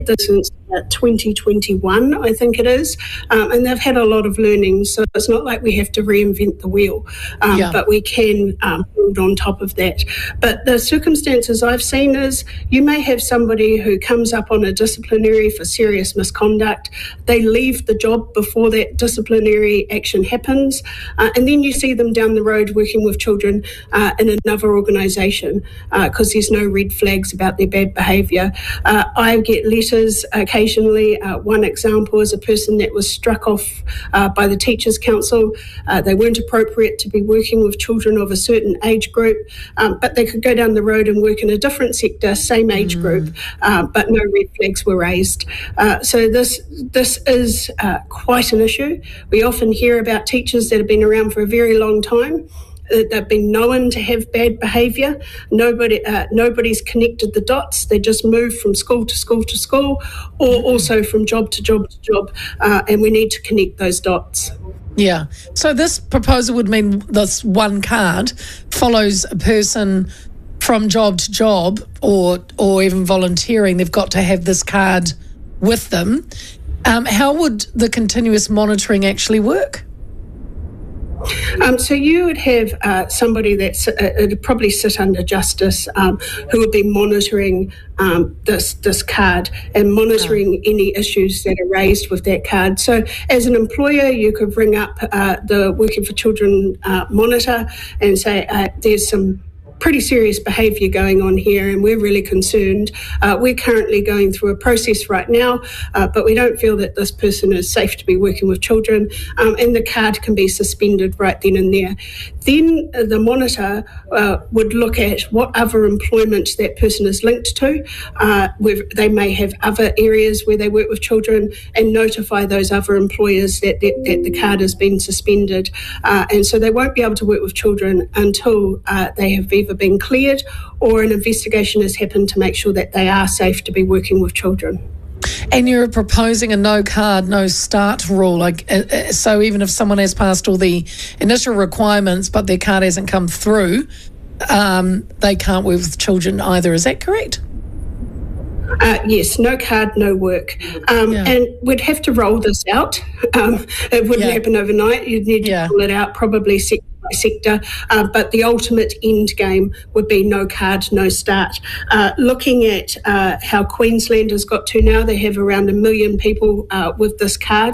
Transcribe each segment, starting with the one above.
this since 2021, I think it is, and they've had a lot of learning, so it's not like we have to reinvent the wheel, but we can build on top of that. But the circumstances I've seen is you may have somebody who comes up on a disciplinary for serious misconduct, they leave the job before that disciplinary action happens, and then you see them down the road working with children in another organisation because there's no red flags about their bad behaviour. I get letters occasionally. One example is a person that was struck off by the Teachers' Council. They weren't appropriate to be working with children of a certain age group, but they could go down the road and work in a different sector, same age group, but no red flags were raised. So this is quite an issue. We often hear about teachers that have been around for a very long time. They've been known to have bad behaviour. Nobody's connected the dots. They just move from school to school to school, or also from job to job to job, and we need to connect those dots. Yeah. So this proposal would mean this one card follows a person from job to job, or even volunteering. They've got to have this card with them. How would the continuous monitoring actually work? So you would have somebody that would probably sit under Justice who would be monitoring this card and monitoring any issues that are raised with that card. So as an employer, you could ring up the Working for Children monitor and say there's some pretty serious behaviour going on here and we're really concerned. We're currently going through a process right now, but we don't feel that this person is safe to be working with children, and the card can be suspended right then and there. Then the monitor would look at what other employment that person is linked to. They may have other areas where they work with children, and notify those other employers that the card has been suspended. And so they won't be able to work with children until they have either been cleared or an investigation has happened to make sure that they are safe to be working with children. And you're proposing a no card, no start rule. So even if someone has passed all the initial requirements but their card hasn't come through, they can't work with children either. Is that correct? Yes, no card, no work. And we'd have to roll this out. It wouldn't happen overnight. You'd need to roll it out probably sector, but the ultimate end game would be no card, no start. Looking at how Queensland has got to now, they have around 1 million people with this card.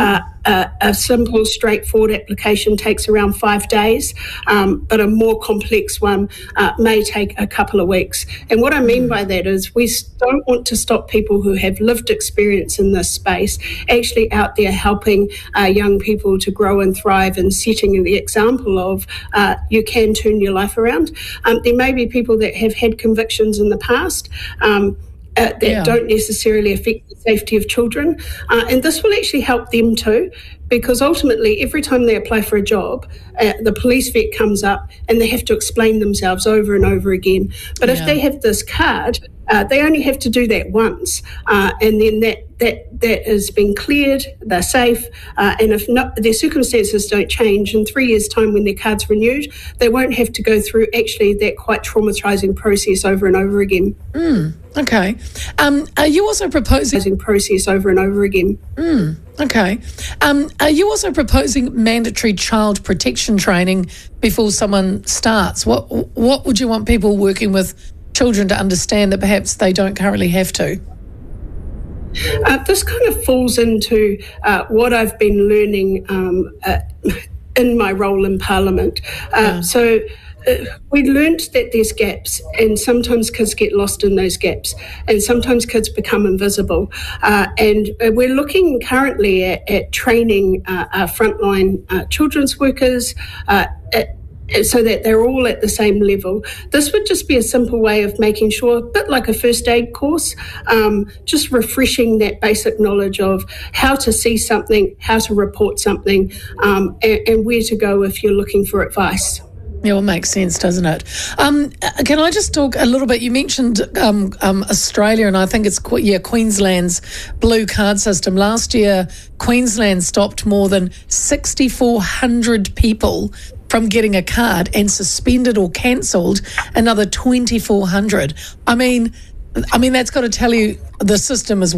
A simple, straightforward application takes around 5 days, but a more complex one may take a couple of weeks. And what I mean by that is we don't want to stop people who have lived experience in this space actually out there helping young people to grow and thrive and setting the example of you can turn your life around. There may be people that have had convictions in the past that don't necessarily affect the safety of children. And this will actually help them too, because ultimately every time they apply for a job, the police vet comes up and they have to explain themselves over and over again. But if they have this card, they only have to do that once, and then that has been cleared, they're safe, and if not, their circumstances don't change, in 3 years' time when their card's renewed, they won't have to go through actually that quite traumatising process over and over again. Okay. Are you also proposing... process over and over again. Okay. Are you also proposing mandatory child protection training before someone starts? What would you want people working with children to understand that perhaps they don't currently have to? This kind of falls into what I've been learning in my role in Parliament. So we learnt that there's gaps, and sometimes kids get lost in those gaps, and sometimes kids become invisible. And we're looking currently at training our frontline children's workers so that they're all at the same level. This would just be a simple way of making sure, a bit like a first aid course, just refreshing that basic knowledge of how to see something, how to report something, and where to go if you're looking for advice. Yeah, well, it makes sense, doesn't it? Can I just talk a little bit? You mentioned Australia, and I think it's Queensland's blue card system. Last year, Queensland stopped more than 6,400 people from getting a card and suspended or cancelled another 2,400. I mean, that's got to tell you the system is